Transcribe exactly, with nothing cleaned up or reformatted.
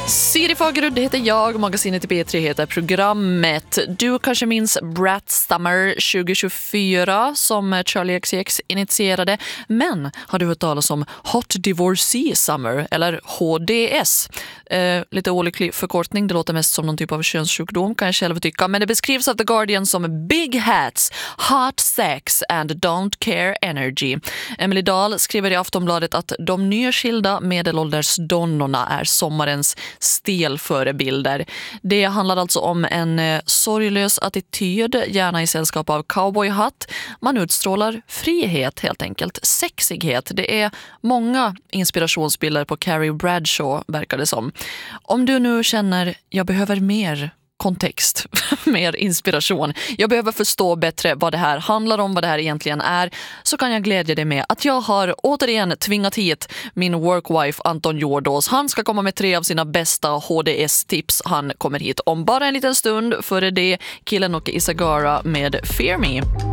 Siri Fagerud heter jag, magasinet i B tre heter programmet. Du kanske minns Brat Summer tjugo tjugofyra som Charlie X C X initierade. Men har du hört talas om Hot Divorcee Summer eller H D S? Eh, lite olycklig förkortning, det låter mest som någon typ av könssjukdom kan jag själv tycka. Men det beskrivs av The Guardian som Big Hats, Hot Sex and Don't Care Energy. Emily Dahl skriver i Aftonbladet att de nyskilda medelålders donnorna är sommarens stelförebilder. Det handlar alltså om en eh, sorglös attityd, gärna i sällskap av cowboyhatt. Man utstrålar frihet helt enkelt, sexighet. Det är många inspirationsbilder på Carrie Bradshaw verkar det som. Om du nu känner jag behöver mer kontext, mer inspiration. Jag behöver förstå bättre vad det här handlar om, vad det här egentligen är, så kan jag glädja dig med att jag har återigen tvingat hit min workwife Anton Jordås. Han ska komma med tre av sina bästa H D S-tips. Han kommer hit om bara en liten stund, före det Killen och Isagara med Fear Me.